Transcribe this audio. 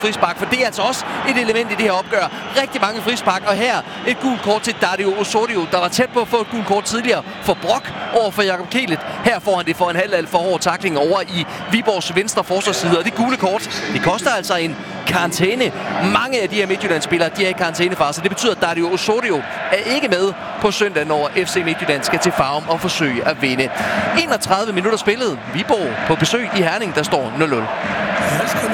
frispark, for det er altså også et element i det her opgør. Rigtig mange frispark, og her et gult kort til Dario Osorio, der var tæt på at få et gult kort tidligere for Brock over for Jakob Kielet. Her får han det for en halv for hård tackling over i Viborgs venstre forsvarsside, og det gule kort, det koster altså en karantæne. Mange af de her Midtjylland-spillere, de er i karantænefar, så det betyder, at Dario Osorio er ikke med på søndag, når FC Midtjylland skal til Farum og forsøge at vinde. 31 minutter spillet. Viborg på besøg i Herning, der står 0-0.